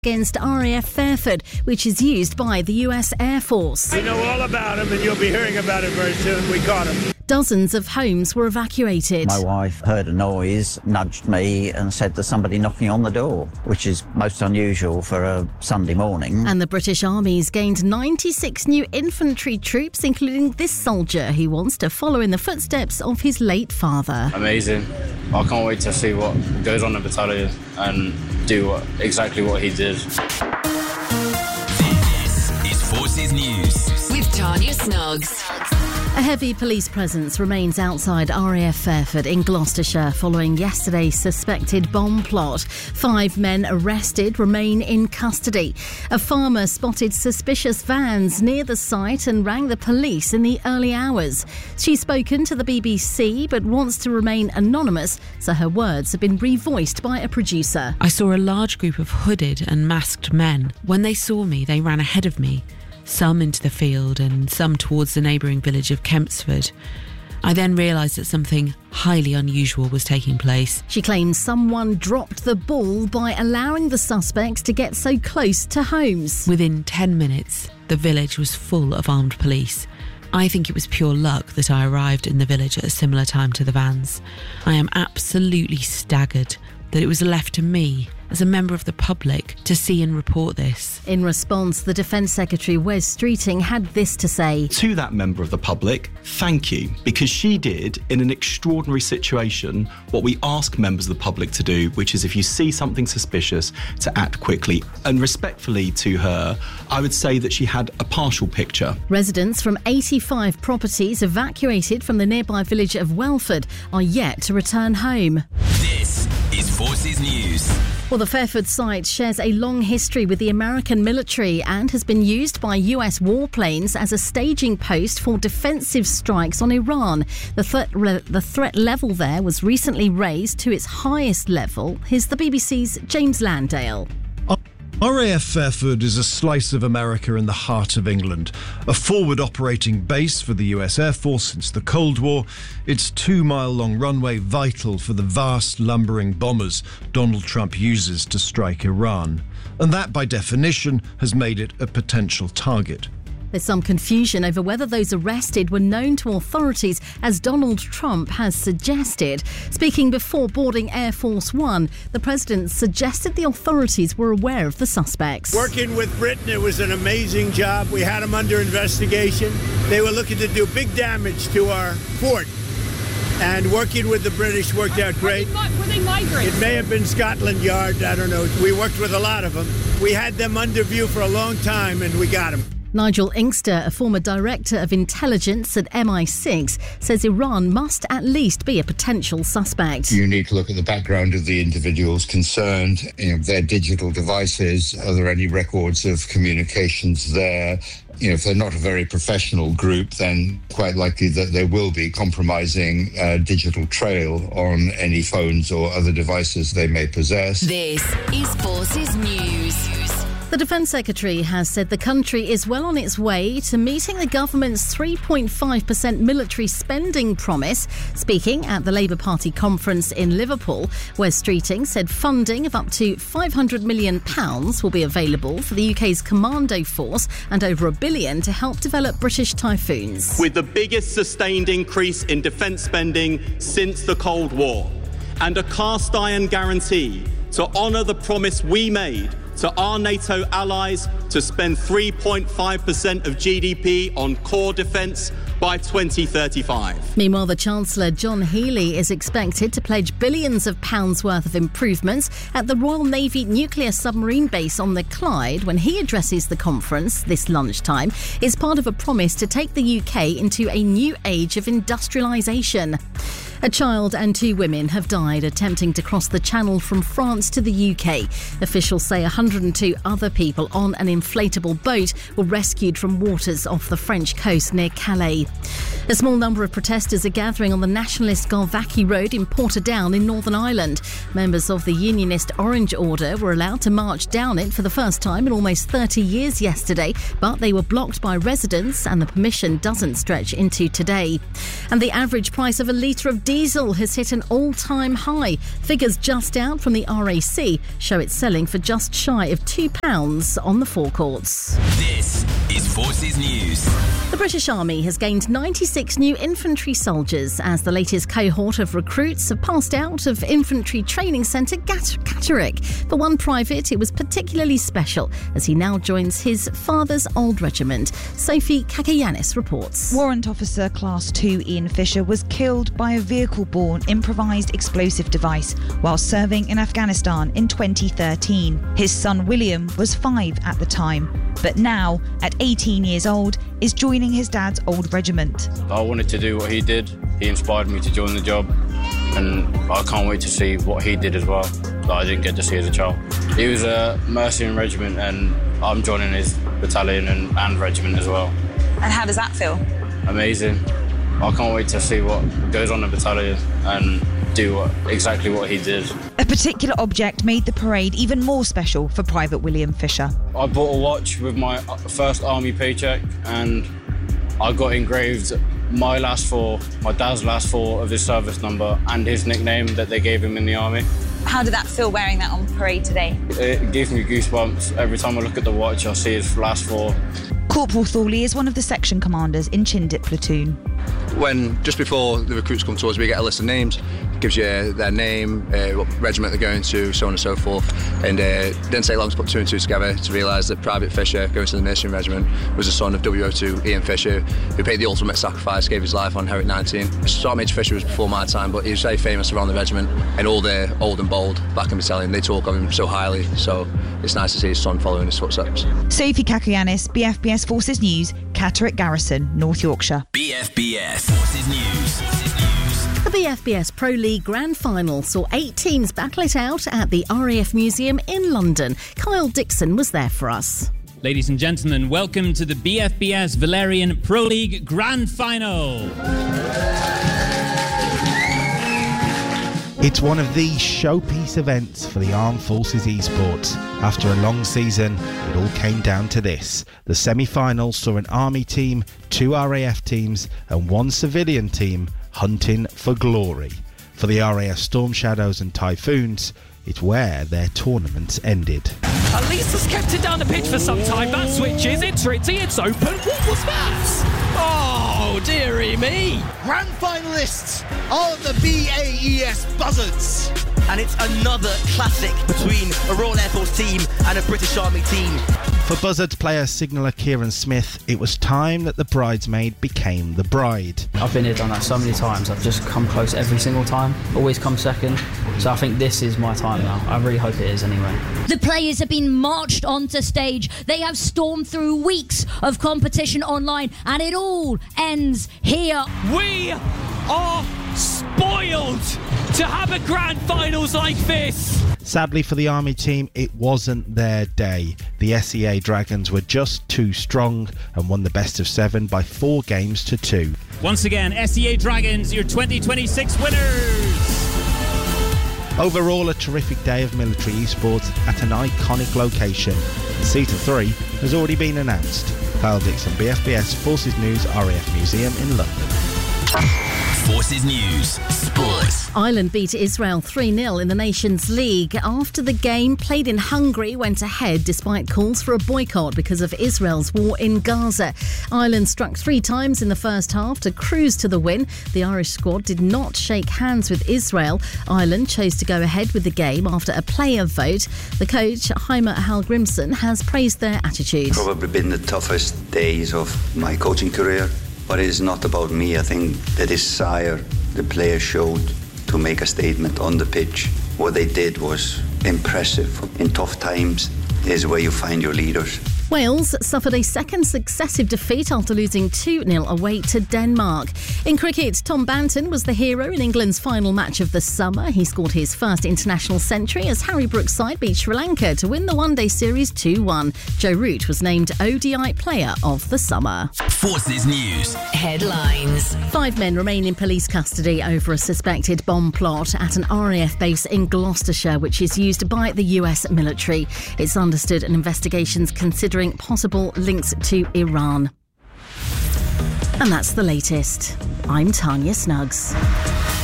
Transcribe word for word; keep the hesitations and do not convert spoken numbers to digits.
against R A F Fairford, which is used by the U S Air Force. We know all about him, and you'll be hearing about it very soon. We caught him. Dozens of homes were evacuated. My wife heard a noise, nudged me and said there's somebody knocking on the door, which is most unusual for a Sunday morning. And the British Army's gained ninety-six new infantry troops, including this soldier who wants to follow in the footsteps of his late father. Amazing. I can't wait to see what goes on in the battalion and do what, exactly what he did. This is Forces News with Tanya Snuggs. A heavy police presence remains outside R A F Fairford in Gloucestershire following yesterday's suspected bomb plot. Five men arrested remain in custody. A farmer spotted suspicious vans near the site and rang the police in the early hours. She's spoken to the B B C but wants to remain anonymous, so her words have been revoiced by a producer. I saw a large group of hooded and masked men. When they saw me, they ran ahead of me. Some into the field and some towards the neighbouring village of Kempsford. I then realised that something highly unusual was taking place. She claims someone dropped the ball by allowing the suspects to get so close to homes. Within ten minutes, the village was full of armed police. I think it was pure luck that I arrived in the village at a similar time to the vans. I am absolutely staggered that it was left to me, as a member of the public, to see and report this. In response, the Defence Secretary Wes Streeting had this to say. To that member of the public, thank you, because she did, in an extraordinary situation, what we ask members of the public to do, which is if you see something suspicious, to act quickly. And respectfully to her, I would say that she had a partial picture. Residents from eighty-five properties evacuated from the nearby village of Welford are yet to return home. This is Forces News. Well, the Fairford site shares a long history with the American military and has been used by U S warplanes as a staging post for defensive strikes on Iran. The, th- re- the threat level there was recently raised to its highest level. Here's the B B C's James Landale. R A F Fairford is a slice of America in the heart of England, a forward operating base for the U S Air Force since the Cold War, its two-mile-long runway vital for the vast lumbering bombers Donald Trump uses to strike Iran. And that, by definition, has made it a potential target. There's some confusion over whether those arrested were known to authorities, as Donald Trump has suggested. Speaking before boarding Air Force One, the president suggested the authorities were aware of the suspects. Working with Britain, it was an amazing job. We had them under investigation. They were looking to do big damage to our fort. And working with the British worked out great. Were they migrants? It may have been Scotland Yard, I don't know. We worked with a lot of them. We had them under view for a long time, and we got them. Nigel Inkster, a former director of intelligence at M I six, says Iran must at least be a potential suspect. You need to look at the background of the individuals concerned, you know, their digital devices. Are there any records of communications there? You know, if they're not a very professional group, then quite likely that there will be compromising uh, digital trail on any phones or other devices they may possess. This is Forces News. The Defence Secretary has said the country is well on its way to meeting the government's three point five percent military spending promise. Speaking at the Labour Party conference in Liverpool, Wes Streeting said funding of up to five hundred million pounds will be available for the U K's commando force and over a billion to help develop British Typhoons. With the biggest sustained increase in defence spending since the Cold War, and a cast iron guarantee to honour the promise we made to our NATO allies to spend three point five percent of G D P on core defence by twenty thirty-five. Meanwhile, the Chancellor, John Healey, is expected to pledge billions of pounds worth of improvements at the Royal Navy nuclear submarine base on the Clyde when he addresses the conference this lunchtime. It's part of a promise to take the U K into a new age of industrialisation. A child and two women have died attempting to cross the Channel from France to the U K. Officials say one hundred two other people on an inflatable boat were rescued from waters off the French coast near Calais. A small number of protesters are gathering on the nationalist Galvackie Road in Portadown in Northern Ireland. Members of the Unionist Orange Order were allowed to march down it for the first time in almost thirty years yesterday, but they were blocked by residents and the permission doesn't stretch into today. And the average price of a litre of diesel has hit an all-time high. Figures just out from the R A C show it's selling for just shy of two pounds on the forecourts. This is Forces News. The British Army has gained ninety-six new infantry soldiers as the latest cohort of recruits have passed out of Infantry Training Centre Gat- Catterick. For one private, it was particularly special as he now joins his father's old regiment. Sophie Kakayanis reports. Warrant Officer Class two Ian Fisher was killed by a vehicle-borne improvised explosive device while serving in Afghanistan in twenty thirteen. His son William was five at the time, but now, at eighteen years old, is joining his dad's old regiment. I wanted to do what he did. He inspired me to join the job, and I can't wait to see what he did as well that I didn't get to see as a child. He was a Mercian regiment, and I'm joining his battalion and, and regiment as well. And how does that feel? Amazing. I can't wait to see what goes on in the battalion and do what, exactly what he did. A particular object made the parade even more special for Private William Fisher. I bought a watch with my first army paycheck, and I got engraved my last four, my dad's last four of his service number and his nickname that they gave him in the army. How did that feel wearing that on parade today? It gave me goosebumps. Every time I look at the watch, I see his last four. Corporal Thorley is one of the section commanders in Chindit Platoon. When, just before the recruits come to us, we get a list of names, gives you their name, uh, what regiment they're going to, so on and so forth. And uh, it didn't take long to put two and two together to realise that Private Fisher, going to the Mercian Regiment, was the son of W O two Ian Fisher, who paid the ultimate sacrifice, gave his life on Herrick nineteen. Sergeant Major Fisher was before my time, but he was very famous around the regiment, and all the old and bold back in the battalion, they talk of him so highly, so it's nice to see his son following his footsteps. Sophie Kakayanis, B F B S Forces News, Catterick Garrison, North Yorkshire. B F B S Forces News. The B F B S Pro League Grand Final saw eight teams battle it out at the R A F Museum in London. Kyle Dixon was there for us. Ladies and gentlemen, welcome to the B F B S Valerian Pro League Grand Final. It's one of the showpiece events for the Armed Forces esports. After a long season, it all came down to this. The semi-finals saw an Army team, two R A F teams and one civilian team hunting for glory. For the R A F Storm Shadows and Typhoons, it's where their tournaments ended. At least has kept it down the pitch for some time. That switches, it's Ritzy, it's open. What was that? Oh, dearie me. Grand finalists are the B A E S Buzzards. And it's another classic between a Royal Air Force team and a British Army team. For Buzzards player signaller Kieran Smith, it was time that the bridesmaid became the bride. I've been here, done that so many times. I've just come close every single time, always come second. So I think this is my time now. I really hope it is anyway. The players have been marched onto stage. They have stormed through weeks of competition online, and it all ends here. We are spoiled to have a grand finals like this. Sadly for the Army team, it wasn't their day. The S E A Dragons were just too strong and won the best of seven by four games to two. Once again, S E A Dragons, your twenty twenty-six winners. Overall, a terrific day of military esports at an iconic location. The seat of three has already been announced. Kyle Dixon, B F B S Forces News, R A F Museum in London. Forces News Sports. Ireland beat Israel three nil in the Nations League. After the game, played in Hungary went ahead despite calls for a boycott because of Israel's war in Gaza. Ireland struck three times in the first half to cruise to the win. The Irish squad did not shake hands with Israel. Ireland chose to go ahead with the game after a player vote. The coach, Heimer Hallgrimsson, has praised their attitude. Probably been the toughest days of my coaching career. But it is not about me. I think the desire the players showed to make a statement on the pitch, what they did was impressive. In tough times is where you find your leaders. Wales suffered a second successive defeat after losing two nil away to Denmark. In cricket, Tom Banton was the hero in England's final match of the summer. He scored his first international century as Harry Brooks' side beat Sri Lanka to win the one-day series two one. Joe Root was named O D I Player of the Summer. Forces News Headlines. Five men remain in police custody over a suspected bomb plot at an R A F base in Gloucestershire, which is used by the U S military. It's understood an investigation's considering possible links to Iran. And that's the latest. I'm Tanya Snuggs.